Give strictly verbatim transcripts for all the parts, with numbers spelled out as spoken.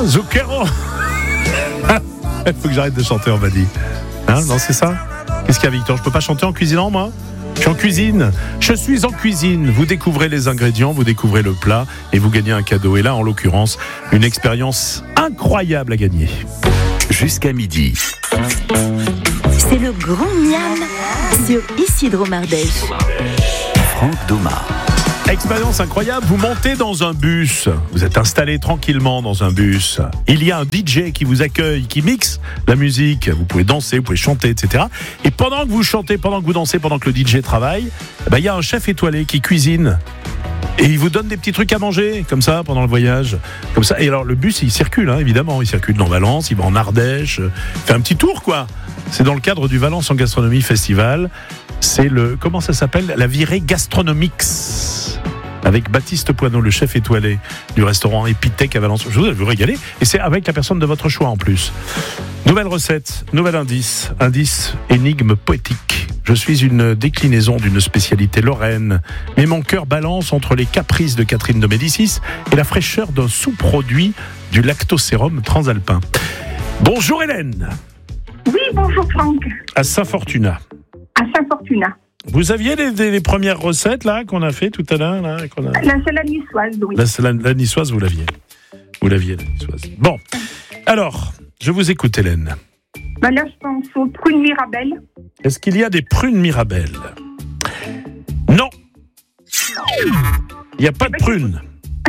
Zucchero. Il faut que j'arrête de chanter en Badi. Hein, non, c'est ça? Qu'est-ce qu'il y a, Victor? Je peux pas chanter en cuisinant, moi? Je suis en cuisine. Je suis en cuisine. Vous découvrez les ingrédients, vous découvrez le plat et vous gagnez un cadeau. Et là, en l'occurrence, une expérience incroyable à gagner. Jusqu'à midi. C'est le grand miam sur Isidro Mardèche. Franck Doma. Expérience incroyable, vous montez dans un bus, vous êtes installé tranquillement dans un bus, il y a un D J qui vous accueille, qui mixe la musique, vous pouvez danser, vous pouvez chanter, et cetera. Et pendant que vous chantez, pendant que vous dansez, pendant que le D J travaille, eh ben, il y a un chef étoilé qui cuisine. Et il vous donne des petits trucs à manger, comme ça, pendant le voyage. Comme ça. Et alors, le bus, il circule, hein, évidemment. Il circule dans Valence, il va en Ardèche, euh, fait un petit tour, quoi. C'est dans le cadre du Valence en Gastronomie Festival. C'est le, comment ça s'appelle? La virée Gastronomix. Avec Baptiste Poineau, le chef étoilé du restaurant Epithèque à Valence. Je vous, vous régaler. Et c'est avec la personne de votre choix, en plus. Nouvelle recette, nouvel indice. Indice, énigme poétique. Je suis une déclinaison d'une spécialité lorraine, mais mon cœur balance entre les caprices de Catherine de Médicis et la fraîcheur d'un sous-produit du lactosérum transalpin. Bonjour Hélène. Oui, bonjour Franck. À Saint-Fortuna. À Saint-Fortuna. Vous aviez les, les, les premières recettes là qu'on a fait tout à l'heure là, qu'on a... La salade niçoise, oui. La, la, la niçoise, vous l'aviez. Vous l'aviez, la niçoise. Bon, alors, je vous écoute Hélène. Ben là, je pense aux prunes Mirabelle. Est-ce qu'il y a des prunes Mirabelle? Non. Il n'y a pas de prunes.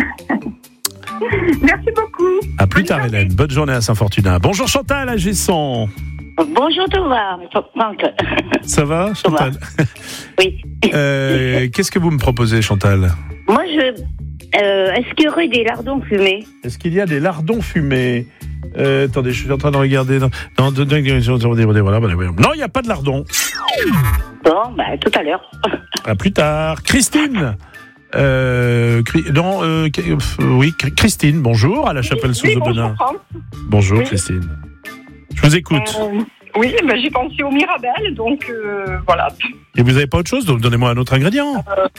Merci beaucoup. À plus tard Hélène. Bonne journée à Saint-Fortuna. Bonjour Chantal à Gesson. Bonjour Thomas, Franck. Ça va Chantal? Oui. euh, Qu'est-ce que vous me proposez Chantal? Moi je... Euh, est-ce qu'il y aurait des lardons fumés? Est-ce qu'il y a des lardons fumés? euh, Attendez, je suis en train de regarder. Non, non, non, il n'y a pas de lardons. Bon, bah tout à l'heure. À plus tard. Christine. Euh, non, euh, oui, Christine, bonjour, à la chapelle sous oui, Aubenas. Bonjour, bonjour oui. Christine. Je vous écoute. Euh, oui, ben, j'ai pensé au Mirabelle, donc euh, voilà. Et vous n'avez pas autre chose? Donc donnez-moi un autre ingrédient. Euh,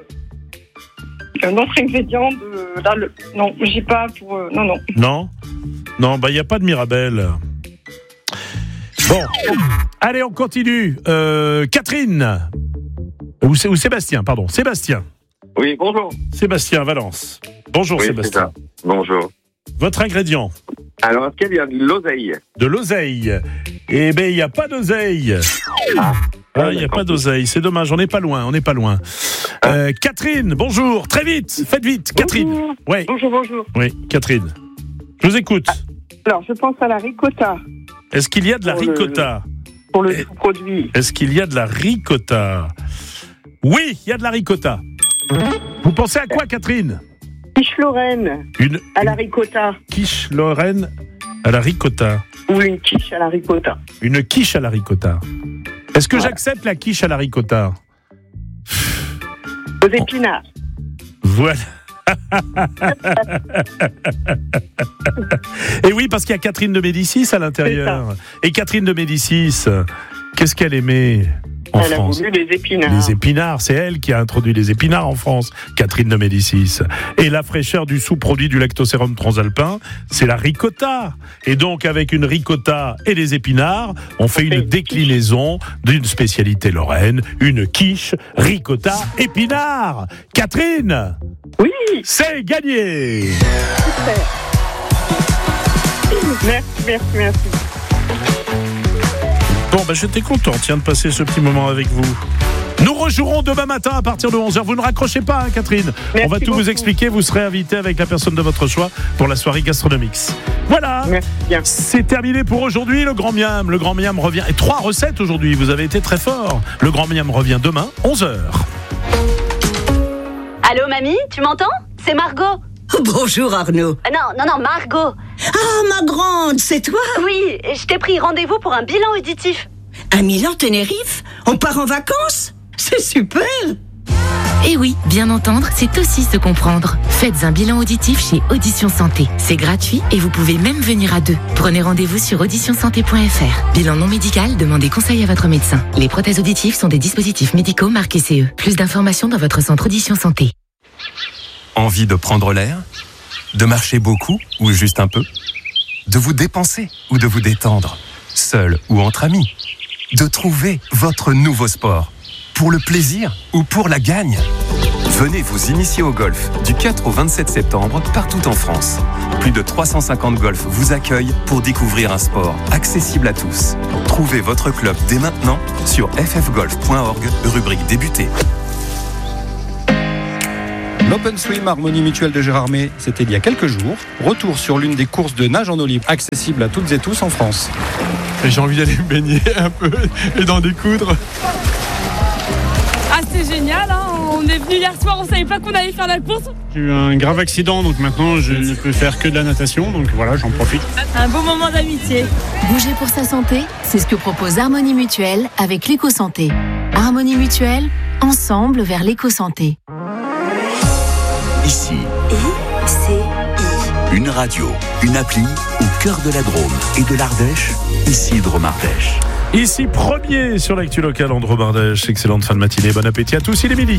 un autre ingrédient de... Là, le, non, j'ai pas pour... Euh, non, non. Non Non, bah il n'y a pas de Mirabelle. Bon, allez, on continue. Euh, Catherine. Ou, ou Sébastien, pardon. Sébastien. Oui, bonjour. Sébastien, Valence. Bonjour oui, Sébastien. Bonjour. Votre ingrédient? Alors, est-ce qu'il y a de l'oseille? De l'oseille. Eh bien, il n'y a pas d'oseille. Ah, ah il n'y a pas d'oseille. C'est dommage, on n'est pas loin, on n'est pas loin. Euh, Catherine, bonjour. Très vite, faites vite. Catherine. Bonjour. Oui. Bonjour, bonjour. Oui, Catherine. Je vous écoute. Alors, je pense à la ricotta. Est-ce qu'il y a de la Pour le- ricotta? Pour le Eh. produit. Est-ce qu'il y a de la ricotta? Oui, il y a de la ricotta. Vous pensez à quoi, Catherine? Quiche Lorraine Une, à la une ricotta. quiche lorraine à la ricotta. Ou une quiche à la ricotta. Une quiche à la ricotta. Est-ce que Voilà. j'accepte la quiche à la ricotta? Aux épinards. Voilà. Et oui, parce qu'il y a Catherine de Médicis à l'intérieur. Et Catherine de Médicis, qu'est-ce qu'elle aimait en Elle France? a voulu les épinards. Les épinards, c'est elle qui a introduit les épinards en France, Catherine de Médicis. Et la fraîcheur du sous-produit du lactosérum transalpin, c'est la ricotta. Et donc, avec une ricotta et des épinards, on fait une déclinaison d'une spécialité lorraine, une quiche, ricotta, épinards. Catherine, Oui, c'est gagné. super. Merci, merci, merci. Bon, ben j'étais content, tiens, de passer ce petit moment avec vous. Nous rejouerons demain matin à partir de onze heures. Vous ne raccrochez pas, hein, Catherine. Merci On va tout beaucoup. vous expliquer. Vous serez invité avec la personne de votre choix pour la soirée Gastronomix. Voilà. Merci bien. C'est terminé pour aujourd'hui. Le Grand Miam. Le Grand Miam revient. Et trois recettes aujourd'hui. Vous avez été très fort. Le Grand Miam revient demain, onze heures. Allô mamie, tu m'entends? C'est Margot. Bonjour Arnaud. Euh, Non, non, non, Margot. Ah, ma grande, c'est toi? Oui, je t'ai pris rendez-vous pour un bilan auditif. À Milan, Tenerife? On part en vacances? C'est super! Et oui, bien entendre, c'est aussi se comprendre. Faites un bilan auditif chez Audition Santé. C'est gratuit et vous pouvez même venir à deux. Prenez rendez-vous sur audition santé point f r. Bilan non médical, demandez conseil à votre médecin. Les prothèses auditives sont des dispositifs médicaux marqués C E. Plus d'informations dans votre centre Audition Santé. Envie de prendre l'air? De marcher beaucoup ou juste un peu? De vous dépenser ou de vous détendre? Seul ou entre amis? De trouver votre nouveau sport? Pour le plaisir ou pour la gagne? Venez vous initier au golf du quatre au vingt-sept septembre partout en France. Plus de trois cent cinquante golfs vous accueillent pour découvrir un sport accessible à tous. Trouvez votre club dès maintenant sur f f golf point org, rubrique débuter. L'Open Swim Harmonie Mutuelle de Gérardmer, c'était il y a quelques jours. Retour sur l'une des courses de nage en eau libre accessible à toutes et tous en France. Et j'ai envie d'aller me baigner un peu et d'en découdre. Ah, c'est génial, hein. On est venu hier soir, on savait pas qu'on allait faire la course. J'ai eu un grave accident, donc maintenant je ne peux faire que de la natation, donc voilà, j'en profite. Un beau moment d'amitié. Bouger pour sa santé, c'est ce que propose Harmonie Mutuelle avec l'éco-santé. Harmonie Mutuelle, ensemble vers l'éco-santé. Ici, I C I. une radio, une appli au cœur de la Drôme et de l'Ardèche, ici Drôme-Ardèche. Ici, premier sur l'actu locale en Drôme-Ardèche. Excellente fin de matinée, bon appétit à tous, il est midi.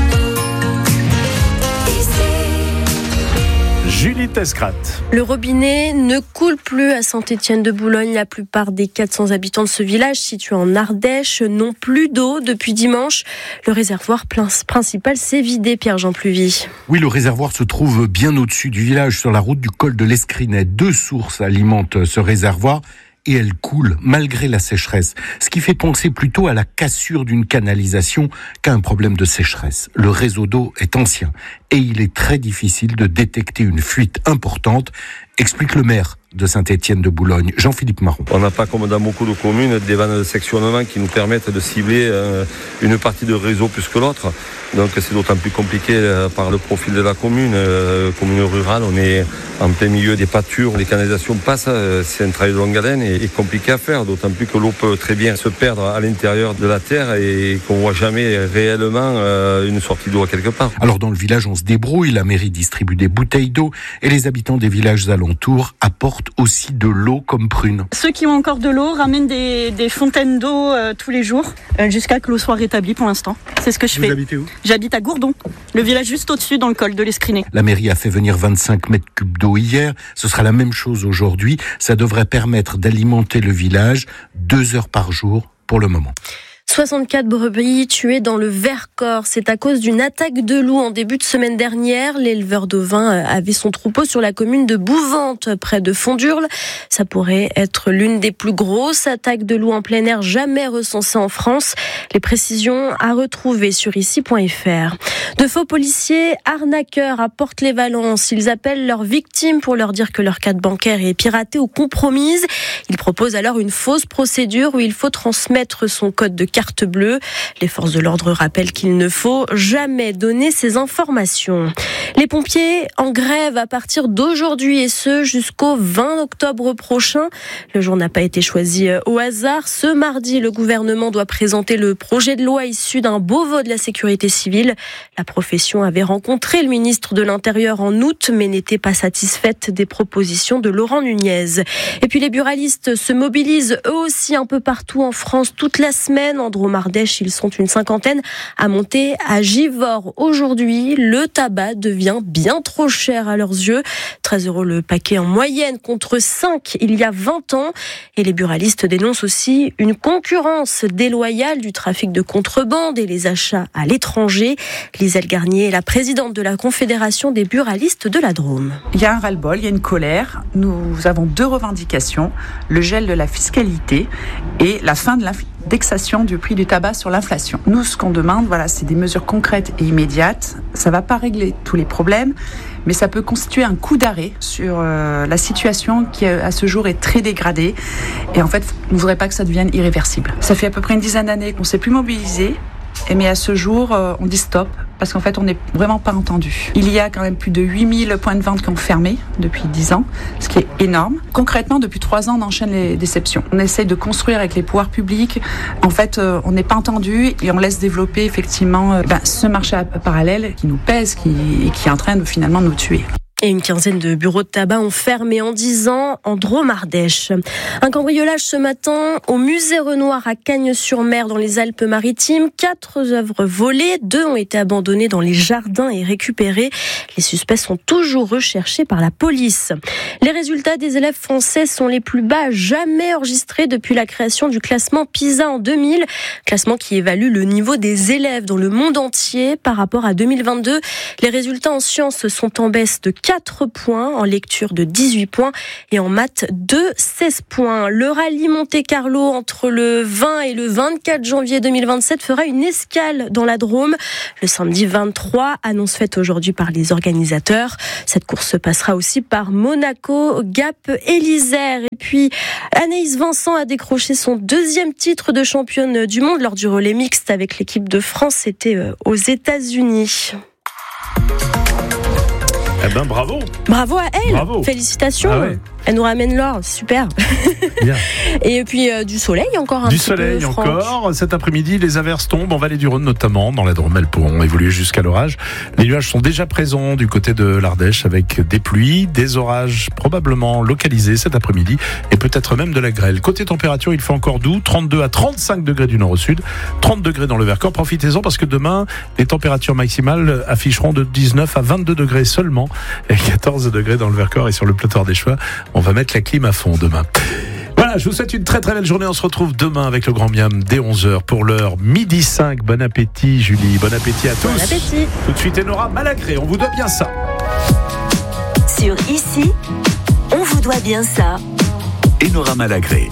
Julie Tescrat. Le robinet ne coule plus à Saint-Étienne-de-Boulogne. La plupart des quatre cents habitants de ce village situé en Ardèche n'ont plus d'eau depuis dimanche. Le réservoir principal s'est vidé, Pierre-Jean Pluvy. Oui, le réservoir se trouve bien au-dessus du village, sur la route du col de l'Escrinet. Deux sources alimentent ce réservoir et elles coulent malgré la sécheresse. Ce qui fait penser plutôt à la cassure d'une canalisation qu'à un problème de sécheresse. Le réseau d'eau est ancien et il est très difficile de détecter une fuite importante, explique le maire de Saint-Étienne-de-Boulogne, Jean-Philippe Marron. On n'a pas, comme dans beaucoup de communes, des vannes de sectionnement qui nous permettent de cibler euh, une partie de réseau plus que l'autre. Donc c'est d'autant plus compliqué euh, par le profil de la commune. Euh, commune rurale, on est en plein milieu des pâtures, les canalisations passent, euh, c'est un travail de longue haleine et, et compliqué à faire, d'autant plus que l'eau peut très bien se perdre à l'intérieur de la terre et qu'on ne voit jamais réellement euh, une sortie d'eau à quelque part. Alors dans le village, on se débrouille, la mairie distribue des bouteilles d'eau et les habitants des villages alentours apportent aussi de l'eau comme prune. Ceux qui ont encore de l'eau ramènent des, des fontaines d'eau euh, tous les jours euh, jusqu'à que l'eau soit rétablie pour l'instant. C'est ce que je Vous fais. Vous habitez où ? J'habite à Gourdon, le village juste au-dessus dans le col de l'Escrinet. La mairie a fait venir vingt-cinq mètres cubes d'eau hier. Ce sera la même chose aujourd'hui. Ça devrait permettre d'alimenter le village deux heures par jour pour le moment. soixante-quatre brebis tuées dans le Vercors. C'est à cause d'une attaque de loups en début de semaine dernière. L'éleveur d'ovins avait son troupeau sur la commune de Bouvante, près de Fondurle. Ça pourrait être l'une des plus grosses attaques de loups en plein air jamais recensées en France. Les précisions à retrouver sur ici point f r. De faux policiers arnaqueurs à Porte-les-Valences. Ils appellent leurs victimes pour leur dire que leur carte bancaire est piratée ou compromise. Ils proposent alors une fausse procédure où il faut transmettre son code de carte bleue. Les forces de l'ordre rappellent qu'il ne faut jamais donner ces informations. Les pompiers en grève à partir d'aujourd'hui et ce jusqu'au vingt octobre prochain. Le jour n'a pas été choisi au hasard. Ce mardi, le gouvernement doit présenter le projet de loi issu d'un Beauvau de la sécurité civile. La profession avait rencontré le ministre de l'Intérieur en août, mais n'était pas satisfaite des propositions de Laurent Nunez. Et puis les buralistes se mobilisent eux aussi un peu partout en France toute la semaine. En Drôme-Ardèche, ils sont une cinquantaine à monter à Givors. Aujourd'hui, le tabac devient bien trop cher à leurs yeux. treize euros le paquet en moyenne contre cinq il y a vingt ans. Et les buralistes dénoncent aussi une concurrence déloyale du trafic de contrebande et les achats à l'étranger. Liselle Garnier est la présidente de la Confédération des buralistes de la Drôme. Il y a un ras-le-bol, il y a une colère. Nous avons deux revendications, le gel de la fiscalité et la fin de l'indexation du prix du tabac sur l'inflation. Nous, ce qu'on demande, voilà, c'est des mesures concrètes et immédiates. Ça ne va pas régler tous les problèmes, mais ça peut constituer un coup d'arrêt sur euh, la situation qui, à ce jour, est très dégradée. Et en fait, on ne voudrait pas que ça devienne irréversible. Ça fait à peu près une dizaine d'années qu'on ne s'est plus mobilisé. Mais à ce jour, euh, on dit stop, parce qu'en fait, on n'est vraiment pas entendu. Il y a quand même plus de huit mille points de vente qui ont fermé depuis dix ans, ce qui est énorme. Concrètement, depuis trois ans, on enchaîne les déceptions. On essaye de construire avec les pouvoirs publics. En fait, euh, on n'est pas entendu et on laisse développer effectivement euh, ben, ce marché parallèle qui nous pèse qui, et qui est en train de finalement nous tuer. Et une quinzaine de bureaux de tabac ont fermé en dix ans en Drôme-Ardèche. Un cambriolage ce matin au musée Renoir à Cagnes-sur-Mer dans les Alpes-Maritimes. Quatre œuvres volées, deux ont été abandonnées dans les jardins et récupérées. Les suspects sont toujours recherchés par la police. Les résultats des élèves français sont les plus bas jamais enregistrés depuis la création du classement PISA en deux mille. Classement qui évalue le niveau des élèves dans le monde entier par rapport à deux mille vingt-deux. Les résultats en sciences sont en baisse de quatre points, en lecture de dix-huit points et en maths de seize points. Le rallye Monte-Carlo entre le vingt et le vingt-quatre janvier deux mille vingt-sept fera une escale dans la Drôme. Le samedi vingt-trois, annonce faite aujourd'hui par les organisateurs. Cette course se passera aussi par Monaco, Gap et l'Isère. Et puis, Anaïs Vincent a décroché son deuxième titre de championne du monde lors du relais mixte avec l'équipe de France. C'était aux États-Unis. Eh ben bravo. Bravo à elle. Bravo. Félicitations. Ah ouais. Elle nous ramène l'or, super. Bien. Et puis euh, du soleil encore un du petit soleil peu. Du soleil soleil encore. Cet après-midi, les averses tombent en vallée du Rhône notamment. Dans la Drôme, elles pourront évoluer jusqu'à l'orage. Les nuages sont déjà présents du côté de l'Ardèche avec des pluies, des orages probablement localisés cet après-midi et peut-être même de la grêle. Côté température, il fait encore doux, trente-deux à trente-cinq degrés du nord au sud, trente degrés dans le Vercors. Profitez-en parce que demain, les températures maximales afficheront de dix-neuf à vingt-deux degrés seulement et quatorze degrés dans le Vercors et sur le plateau ardéchois. On va mettre la clim à fond demain. Voilà, je vous souhaite une très très belle journée. On se retrouve demain avec le Grand Miam dès onze heures pour l'heure midi cinq. Bon appétit Julie, bon appétit à tous. Bon appétit. Tout de suite Enora Malagré, on vous doit bien ça. Sur Ici, on vous doit bien ça. Enora Malagré.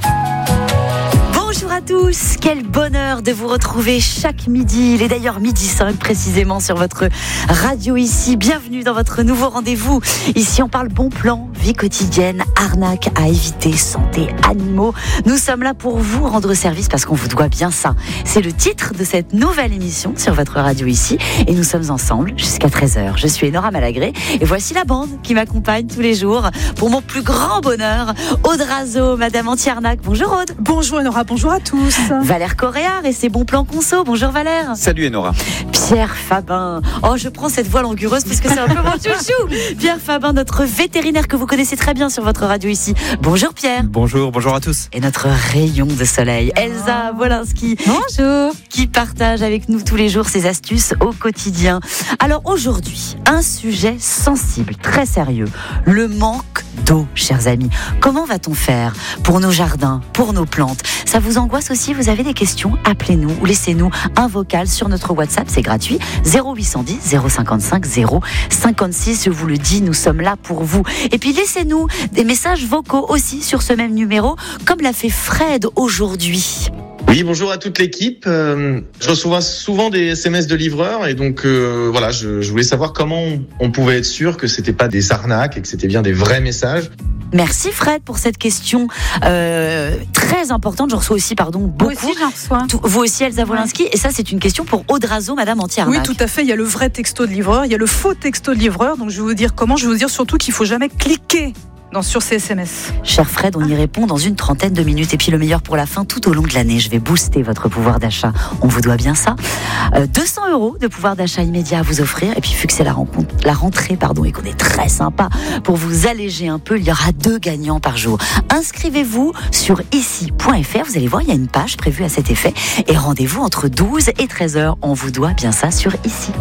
Bonjour à tous, quel bonheur de vous retrouver chaque midi. Il est d'ailleurs midi cinq précisément sur votre radio Ici. Bienvenue dans votre nouveau rendez-vous. Ici on parle bon plan, vie quotidienne, arnaque à éviter, santé, animaux. Nous sommes là pour vous rendre service parce qu'on vous doit bien ça. C'est le titre de cette nouvelle émission sur votre radio Ici et nous sommes ensemble jusqu'à treize heures. Je suis Enora Malagré et voici la bande qui m'accompagne tous les jours pour mon plus grand bonheur. Aude Razo, Madame Anti-Arnaque. Bonjour Aude. Bonjour Enora, bonjour à tous. Valère Coréard et ses bons plans conso. Bonjour Valère. Salut Enora. Pierre Fabin. Oh, je prends cette voix langureuse parce que c'est un peu mon chouchou. Pierre Fabin, notre vétérinaire que vous connaissez très bien sur votre radio Ici. Bonjour Pierre. Bonjour, bonjour à tous. Et notre rayon de soleil, Elsa Wolinski. Bonjour. Qui partage avec nous tous les jours ses astuces au quotidien. Alors aujourd'hui, un sujet sensible, très sérieux. Le manque d'eau, chers amis. Comment va-t-on faire pour nos jardins, pour nos plantes? Ça vous angoisse aussi? Vous avez des questions? Appelez-nous ou laissez-nous un vocal sur notre WhatsApp, c'est gratuit. zéro huit cent dix zéro cinquante-cinq zéro cinquante-six, je vous le dis, nous sommes là pour vous. Et puis laissez-nous des messages vocaux aussi sur ce même numéro, comme l'a fait Fred aujourd'hui. Oui, bonjour à toute l'équipe. Euh, je reçois souvent des S M S de livreurs et donc euh, voilà, je, je voulais savoir comment on, on pouvait être sûr que c'était pas des arnaques et que c'était bien des vrais messages. Merci Fred pour cette question euh, très importante. Je reçois aussi, pardon, beaucoup. Moi aussi, j'en reçois. Tout, vous aussi, Elsa Wolinski. Et ça, c'est une question pour Aude Razo, Madame Anti-Arnaque. Oui, tout à fait. Il y a le vrai texto de livreur, il y a le faux texto de livreur. Donc, je vais vous dire comment. Je vais vous dire surtout qu'il faut jamais cliquer dans, sur ces S M S. Cher Fred, on y répond dans une trentaine de minutes. Et puis le meilleur pour la fin, tout au long de l'année, je vais booster votre pouvoir d'achat. On vous doit bien ça. Euh, deux cents euros de pouvoir d'achat immédiat à vous offrir. Et puis vu que c'est la, rencontre, la rentrée pardon, et qu'on est très sympa, pour vous alléger un peu, il y aura deux gagnants par jour. Inscrivez-vous sur ici point f r. Vous allez voir, il y a une page prévue à cet effet. Et rendez-vous entre douze et treize heures. On vous doit bien ça sur Ici.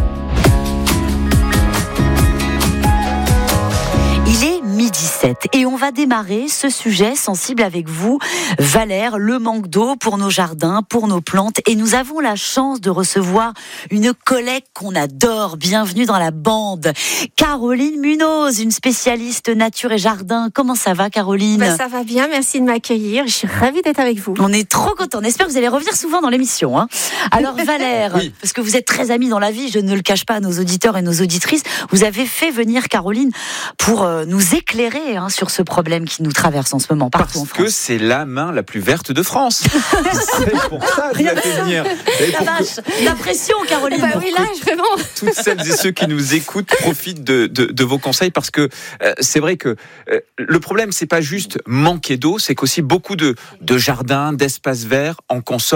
Il est midi sept et on va démarrer ce sujet sensible avec vous, Valère, le manque d'eau pour nos jardins, pour nos plantes. Et nous avons la chance de recevoir une collègue qu'on adore. Bienvenue dans la bande, Caroline Munoz, une spécialiste nature et jardin. Comment ça va, Caroline? Bah, ça va bien, merci de m'accueillir. Je suis ravie d'être avec vous. On est trop contents. On espère que vous allez revenir souvent dans l'émission. Hein. Alors Valère, oui. Parce que vous êtes très amis dans la vie, je ne le cache pas à nos auditeurs et nos auditrices, vous avez fait venir Caroline pour euh, nous éclairer hein, sur ce problème qui nous traverse en ce moment partout Parce en France. que c'est la main la plus verte de France. C'est pour ça que je l'ai fait venir. La vache, que... la pression, Caroline. Bah oui, là, vraiment. Toutes celles et ceux qui nous écoutent profitent de, de, de vos conseils parce que euh, c'est vrai que euh, le problème, c'est pas juste manquer d'eau, c'est qu'aussi beaucoup de, de jardins, d'espaces verts en consomment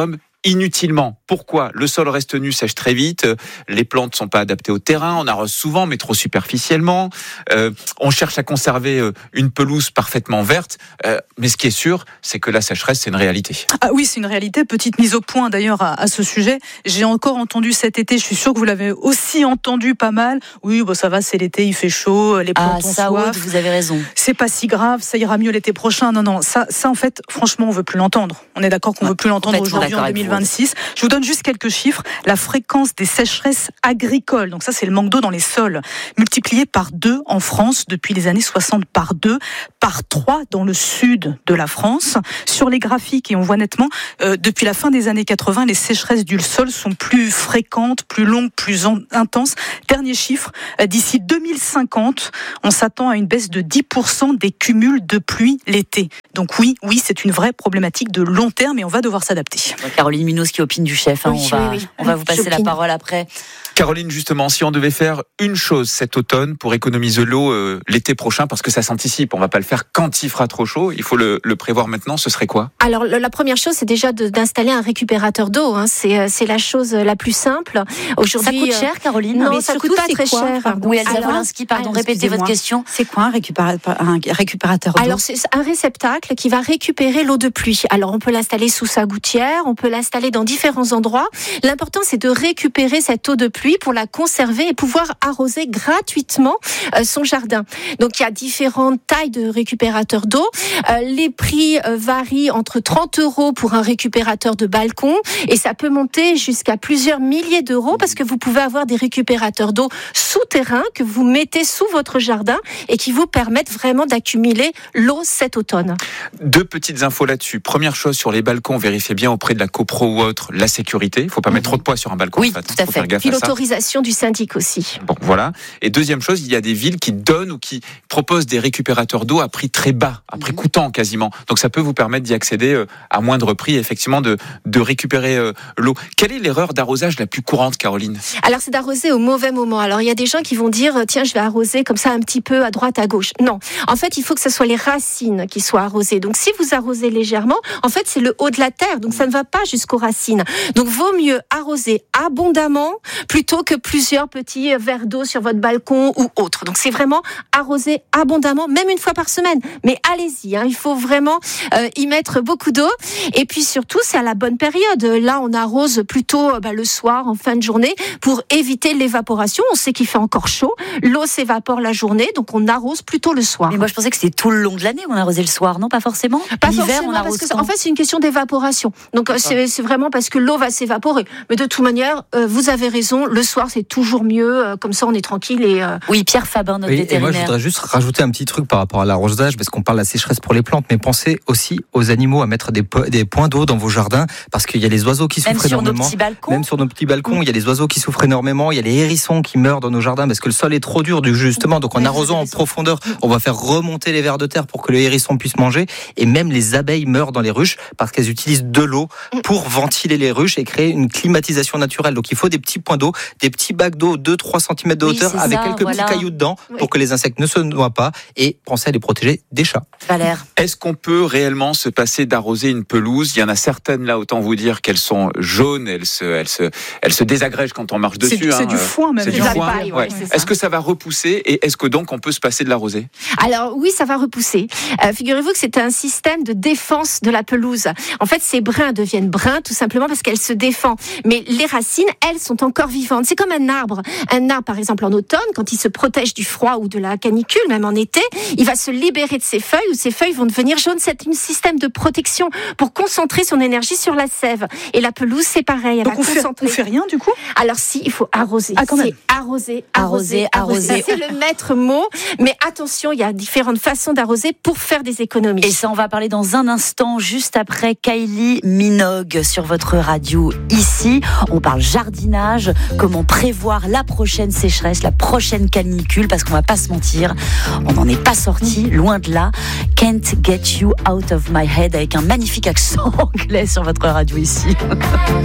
inutilement. Pourquoi ? Le sol reste nu, sèche très vite, les plantes ne sont pas adaptées au terrain, on arrose souvent mais trop superficiellement, euh, on cherche à conserver une pelouse parfaitement verte, euh, mais ce qui est sûr, c'est que la sécheresse, c'est une réalité. Ah oui, c'est une réalité. Petite mise au point d'ailleurs à, à ce sujet. J'ai encore entendu cet été, je suis sûre que vous l'avez aussi entendu pas mal. Oui, bon, ça va, c'est l'été, il fait chaud, les plantes ah, ont ça, soif. Aude, vous avez raison. C'est pas si grave, ça ira mieux l'été prochain. Non, non, ça, ça en fait, franchement, on veut plus l'entendre. On est d'accord qu'on ouais, veut plus l'entendre aujourd'hui en deux mille vingt-six. Je vous donne juste quelques chiffres. La fréquence des sécheresses agricoles, donc ça c'est le manque d'eau dans les sols, multiplié par deux en France depuis les années soixante, par deux, par trois dans le sud de la France. Sur les graphiques, et on voit nettement, euh, depuis la fin des années quatre-vingts, les sécheresses du sol sont plus fréquentes, plus longues, plus en- intenses. Dernier chiffre, euh, d'ici deux mille cinquante, on s'attend à une baisse de dix pour cent des cumuls de pluie l'été. Donc oui, oui, c'est une vraie problématique de long terme et on va devoir s'adapter. Caroline Munoz qui opine du chef, hein, Oui, on, va, oui, oui. on va vous passer J'opine. la parole après. Caroline, justement, si on devait faire une chose cet automne pour économiser l'eau euh, l'été prochain, parce que ça s'anticipe, on va pas le faire quand il fera trop chaud, il faut le, le prévoir maintenant, ce serait quoi ? Alors, le- la première chose, c'est déjà de- d'installer un récupérateur d'eau. Hein. C'est, euh, c'est la chose la plus simple. Aujourd'hui, Ça coûte euh, cher, Caroline ? Non, Mais ça surtout, coûte pas c'est très quoi, cher. pardon Oui, Elsa Alors- Wolinski, pardon, alors, répétez votre excusez-moi. question. C'est quoi un récupérateur, un récupérateur d'eau? Alors, c'est un réceptacle qui va récupérer l'eau de pluie. Alors, on peut l'installer sous sa gouttière, on peut l'installer dans différents endroits. L'important, c'est de récupérer cette eau de pluie pour la conserver et pouvoir arroser gratuitement euh, son jardin. Donc, il y a différentes tailles de récupérateurs d'eau. Euh, les prix euh, varient entre trente euros pour un récupérateur de balcon et ça peut monter jusqu'à plusieurs milliers d'euros parce que vous pouvez avoir des récupérateurs d'eau souterrains que vous mettez sous votre jardin et qui vous permettent vraiment d'accumuler l'eau cet automne. Deux petites infos là-dessus. Première chose, sur les balcons, vérifiez bien auprès de la copro ou autre la sécurité. Il ne faut pas mettre trop de poids sur un balcon. Oui, en fait, tout hein. à Faut fait. faire gaffe Puis à ça. l'autorisation du syndic aussi. Bon, voilà. Et deuxième chose, il y a des villes qui donnent ou qui proposent des récupérateurs d'eau à prix très bas, à prix coûtant quasiment. Donc ça peut vous permettre d'y accéder euh, à moindre prix, effectivement, de, de récupérer euh, l'eau. Quelle est l'erreur d'arrosage la plus courante, Caroline ? Alors c'est d'arroser au mauvais moment. Alors il y a des gens qui vont dire tiens je vais arroser comme ça un petit peu à droite à gauche. Non, en fait il faut que ce soit les racines qui soient arrosées. Donc si vous arrosez légèrement, en fait c'est le haut de la terre, donc ça ne va pas jusqu'aux racines. Donc vaut mieux arroser abondamment plutôt que plusieurs petits verres d'eau sur votre balcon ou autre. Donc c'est vraiment arroser abondamment, même une fois par semaine. Mais allez-y, hein, il faut vraiment euh, y mettre beaucoup d'eau. Et puis surtout c'est à la bonne période. Là on arrose plutôt bah, le soir en fin de journée pour éviter l'évaporation. On sait qu'il fait encore chaud, l'eau s'évapore la journée, donc on arrose plutôt le soir. Mais moi je pensais que c'était tout le long de l'année qu'on arrosait le soir, non ? Pas forcément ? Pas L'hiver, forcément, on parce arrose que quand ? en fait c'est une question d'évaporation. Donc euh, c'est, c'est vraiment parce que l'eau va s'évaporer. Mais de toute manière, euh, vous avez raison, le soir c'est toujours mieux, euh, comme ça on est tranquille et. Euh... Oui, Pierre Fabin, notre Oui, et vétérinaire. moi je voudrais juste rajouter un petit truc par rapport à l'arrosage, parce qu'on parle de la sécheresse pour les plantes, mais pensez aussi aux animaux à mettre des, po- des points d'eau dans vos jardins, parce qu'il y a les oiseaux qui Même souffrent sur nos énormément. petits balcons. Même sur nos petits balcons, il y a les oiseaux qui souffrent énormément, il y a les hérissons qui meurent dans nos jardins parce que le sol est trop dur, du- justement. Donc en Oui, arrosant en profondeur, on va faire remonter les vers de terre pour que les hérissons puissent manger. Et même les abeilles meurent dans les ruches parce qu'elles utilisent de l'eau pour ventiler les ruches et créer une climatisation naturelle. Donc il faut des petits points d'eau, des petits bacs d'eau deux à trois centimètres de Oui, hauteur c'est avec ça, quelques voilà. petits cailloux dedans Oui. pour que les insectes ne se noient pas, et pensez à les protéger des chats. Valère. Est-ce qu'on peut réellement se passer d'arroser une pelouse ? Il y en a certaines là, autant vous dire qu'elles sont jaunes, elles se, elles se, elles se désagrègent quand on marche dessus. C'est, c'est hein. du foin même. C'est du de la foin. paille, ouais, Ouais. c'est ça. Est-ce que ça va repousser et est-ce que donc on peut se passer de l'arroser ? Alors oui, ça va repousser. Euh, figurez-vous que c'est un système de défense de la pelouse. En fait, ces brins deviennent bruns tout simplement parce qu'elle se défend. Mais les racines, elles, sont encore vivantes. C'est comme un arbre. Un arbre, par exemple, en automne, quand il se protège du froid ou de la canicule, même en été, il va se libérer de ses feuilles ou ses feuilles vont devenir jaunes. C'est un système de protection pour concentrer son énergie sur la sève. Et la pelouse, c'est pareil. Elle Donc va on fait, concentrer. on fait rien du coup ? Alors si, il faut arroser. Ah, quand même. C'est arroser, arroser, Arroser, arroser. C'est le maître mot. Mais attention, il y a différentes façons d'arroser pour faire des économies. Et ça, on va parler dans un instant, juste après Kylie Minogue sur votre radio ici. On parle jardinage, comment prévoir la prochaine sécheresse, la prochaine canicule, parce qu'on va pas se mentir, on n'en est pas sorti, loin de là. Can't get you out of my head, avec un magnifique accent anglais sur votre radio ici.